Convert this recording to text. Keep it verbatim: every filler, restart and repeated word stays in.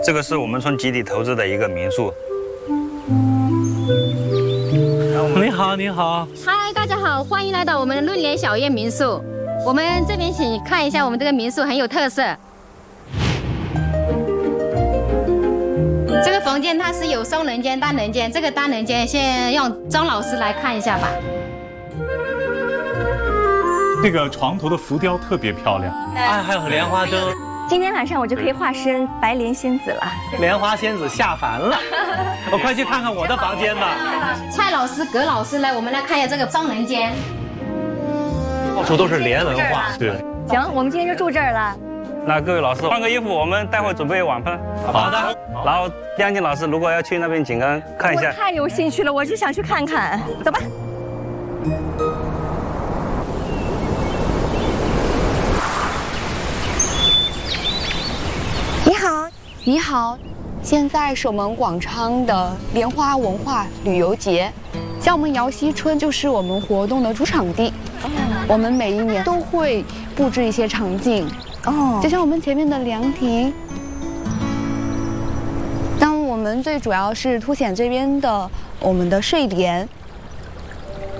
这个是我们村集体投资的一个民宿。 你好，你好。 嗨，大家好，欢迎来到我们论联小燕民宿。我们这边请看一下，我们这个民宿很有特色。这个房间它是有双人间、单人间。这个单人间先让张老师来看一下吧。 这个床头的浮雕特别漂亮， 哎，还有莲花灯。 今天晚上我就可以化身白莲仙子了。 莲花仙子下凡了，我快去看看我的房间吧。 蔡老师、葛老师来，我们来看一下这个双人间。 到处都是莲文化。 对。 行，我们今天就住这儿了。 那各位老师换个衣服，我们待会准备晚饭。 好的。 然后亮静老师如果要去那边景观看一下， 我太有兴趣了，我就想去看看。走吧。 你好，你好，现在是我们广昌的莲花文化旅游节，像我们瑶溪村就是我们活动的主场地。哦，我们每一年都会布置一些场景。哦，就像我们前面的凉亭。那我们最主要是凸显这边的我们的睡莲，